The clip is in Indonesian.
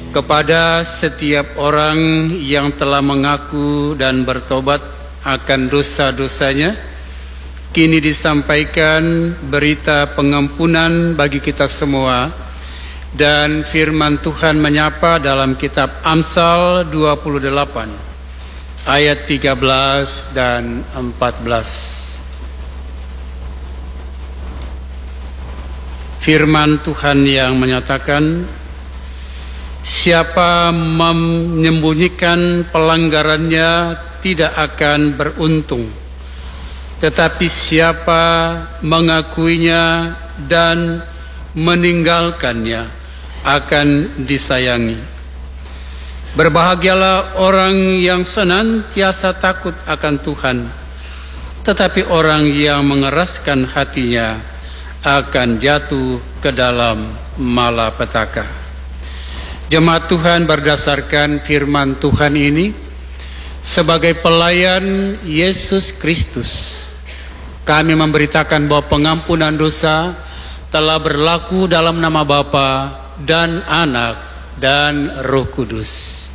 kepada setiap orang yang telah mengaku dan bertobat akan dosa-dosanya, kini disampaikan berita pengampunan bagi kita semua, dan firman Tuhan menyapa dalam kitab Amsal 28 ayat 13 dan 14. Firman Tuhan yang menyatakan, siapa menyembunyikan pelanggarannya tidak akan beruntung, tetapi siapa mengakuinya dan meninggalkannya akan disayangi. Berbahagialah orang yang senantiasa takut akan Tuhan, tetapi orang yang mengeraskan hatinya akan jatuh ke dalam malapetaka. Jemaat Tuhan, berdasarkan firman Tuhan ini, sebagai pelayan Yesus Kristus, kami memberitakan bahwa pengampunan dosa telah berlaku dalam nama Bapa dan Anak dan Roh Kudus.